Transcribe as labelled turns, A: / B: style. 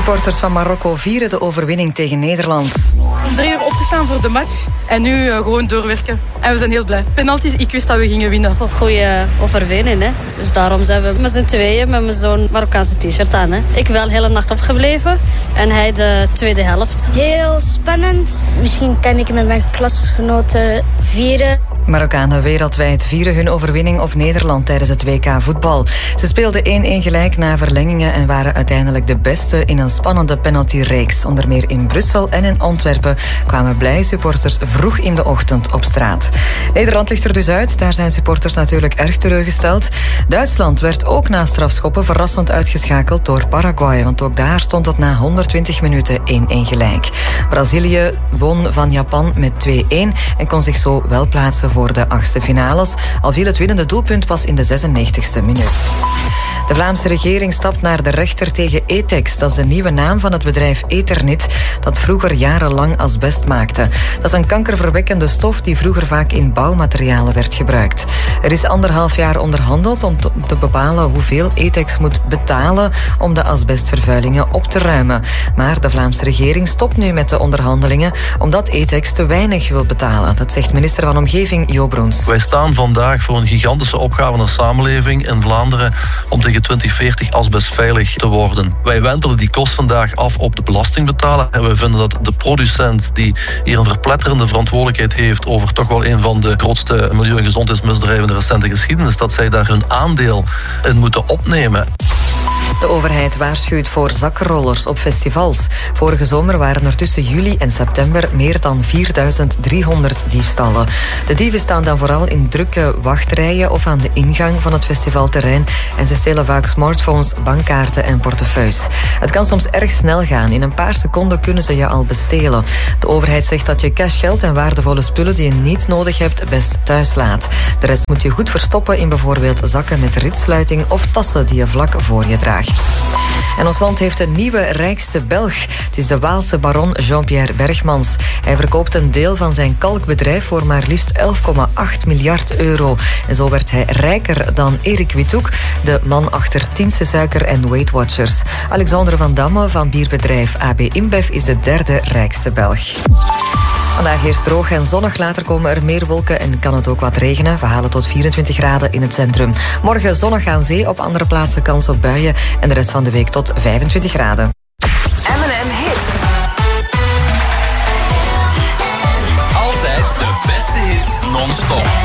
A: Supporters van Marokko vieren de overwinning tegen Nederland.
B: 3 uur opgestaan voor de match en nu gewoon doorwerken. En we zijn heel blij. Penalties, ik wist dat we gingen winnen.
C: Goeie overwinning, hè. Dus daarom zijn we met z'n tweeën met mijn zo'n Marokkaanse t-shirt aan. Hè. Ik wel de hele nacht opgebleven en hij de tweede helft.
D: Heel spannend. Misschien kan ik met mijn klasgenoten vieren.
A: Marokkanen wereldwijd vieren hun overwinning op Nederland tijdens het WK voetbal. Ze speelden 1-1 gelijk na verlengingen en waren uiteindelijk de beste in een spannende penaltyreeks. Onder meer in Brussel en in Antwerpen kwamen blije supporters vroeg in de ochtend op straat. Nederland ligt er dus uit. Daar zijn supporters natuurlijk erg teleurgesteld. Duitsland werd ook na strafschoppen verrassend uitgeschakeld door Paraguay, want ook daar stond het na 120 minuten 1-1 gelijk. Brazilië won van Japan met 2-1 en kon zich zo wel plaatsen voor de 8e finales, al viel het winnende doelpunt pas in de 96e minuut. De Vlaamse regering stapt naar de rechter tegen Etex. Dat is de nieuwe naam van het bedrijf Eternit, dat vroeger jarenlang asbest maakte. Dat is een kankerverwekkende stof die vroeger vaak in bouwmaterialen werd gebruikt. Er is 1,5 jaar onderhandeld om te bepalen hoeveel Etex moet betalen om de asbestvervuilingen op te ruimen. Maar de Vlaamse regering stopt nu met de onderhandelingen omdat Etex te weinig wil betalen. Dat zegt minister van Omgeving Jo Broens.
E: Wij staan vandaag voor een gigantische opgave in de samenleving in Vlaanderen om tegen 2040 asbestveilig te worden. Wij wentelen die kost vandaag af op de belastingbetaler en we vinden dat de producent die hier een verpletterende verantwoordelijkheid heeft over toch wel een van de grootste milieu- en gezondheidsmisdrijven in de recente geschiedenis, dat zij daar hun aandeel in moeten opnemen.
A: De overheid waarschuwt voor zakkenrollers op festivals. Vorige zomer waren er tussen juli en september meer dan 4300 diefstallen. De dieven staan dan vooral in drukke wachtrijen of aan de ingang van het festivalterrein en ze stelen vaak smartphones, bankkaarten en portefeuilles. Het kan soms erg snel gaan. In een paar seconden kunnen ze je al bestelen. De overheid zegt dat je cashgeld en waardevolle spullen die je niet nodig hebt best thuis laat. De rest moet je goed verstoppen in bijvoorbeeld zakken met ritsluiting of tassen die je vlak voor je draagt. En ons land heeft een nieuwe rijkste Belg. Het is de Waalse baron Jean-Pierre Bergmans. Hij verkoopt een deel van zijn kalkbedrijf voor maar liefst 11,8 miljard euro. En zo werd hij rijker dan Erik Withoek, de man achter Tiense Suiker en Weight Watchers. Alexander van Damme van bierbedrijf AB InBev is de derde rijkste Belg. Vandaag eerst droog en zonnig. Later komen er meer wolken en kan het ook wat regenen. We halen tot 24 graden in het centrum. Morgen zonnig aan zee, op andere plaatsen kans op buien. En de rest van de week tot 25 graden.
F: M&M Hits.
G: Altijd de beste hits non-stop.